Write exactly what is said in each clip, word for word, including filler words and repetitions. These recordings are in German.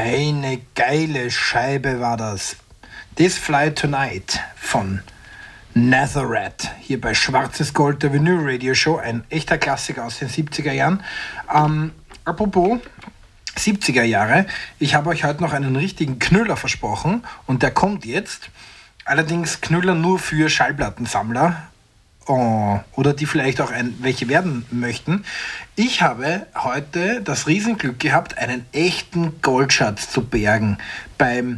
Eine geile Scheibe war das. This Fly Tonight von Nazareth, hier bei Schwarzes Gold, der Vinyl Radio Show, ein echter Klassiker aus den siebziger Jahren. Ähm, apropos siebziger Jahre, ich habe euch heute noch einen richtigen Knüller versprochen und der kommt jetzt. Allerdings Knüller nur für Schallplattensammler. Oh, oder die vielleicht auch ein, welche werden möchten. Ich habe heute das Riesenglück gehabt, einen echten Goldschatz zu bergen beim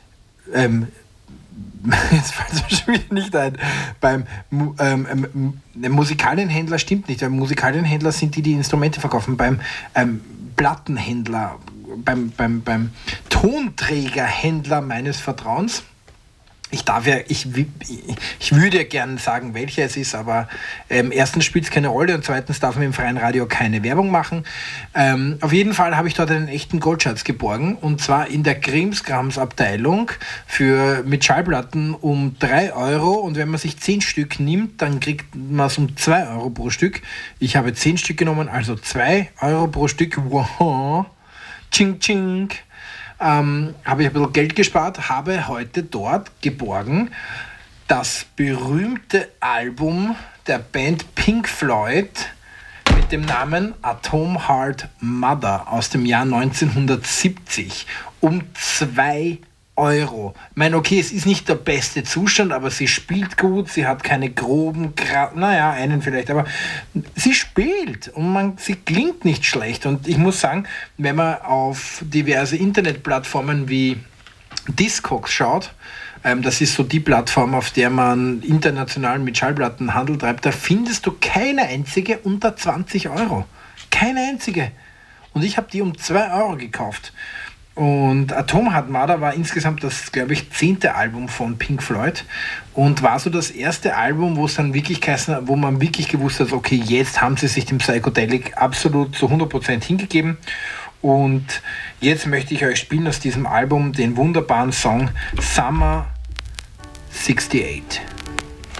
ähm, jetzt fällt es mir schon wieder nicht ein, beim ähm, ähm, Musikalienhändler stimmt nicht, weil Musikalienhändler sind die, die Instrumente verkaufen, beim ähm, Plattenhändler, beim, beim, beim Tonträgerhändler meines Vertrauens. Ich darf ja, ich, ich würde ja gerne sagen, welcher es ist, aber ähm, erstens spielt es keine Rolle und zweitens darf man im freien Radio keine Werbung machen. Ähm, auf jeden Fall habe ich dort einen echten Goldschatz geborgen und zwar in der Krimskrams-Abteilung für, mit Schallplatten um drei Euro und wenn man sich zehn Stück nimmt, dann kriegt man es um zwei Euro pro Stück. Ich habe zehn Stück genommen, also zwei Euro pro Stück. Wow, ching ching. Ähm, habe ich ein bisschen Geld gespart, habe heute dort geborgen das berühmte Album der Band Pink Floyd mit dem Namen Atom Heart Mother aus dem Jahr neunzehnhundertsiebzig um zwei Euro. Ich meine, okay, es ist nicht der beste Zustand, aber sie spielt gut, sie hat keine groben, Gra- naja, einen vielleicht, aber sie spielt und man, sie klingt nicht schlecht. Und ich muss sagen, wenn man auf diverse Internetplattformen wie Discogs schaut, ähm, das ist so die Plattform, auf der man international mit Schallplatten Handel treibt, da findest du keine einzige unter zwanzig Euro. Keine einzige. Und ich habe die um zwei Euro gekauft. Und Atom Heart Mother war insgesamt das, glaube ich, zehnte Album von Pink Floyd und war so das erste Album, wo es dann wirklich geheißen, wo man wirklich gewusst hat, okay, jetzt haben sie sich dem Psychedelic absolut zu hundert Prozent hingegeben. Und jetzt möchte ich euch spielen aus diesem Album den wunderbaren Song Summer sixty-eight.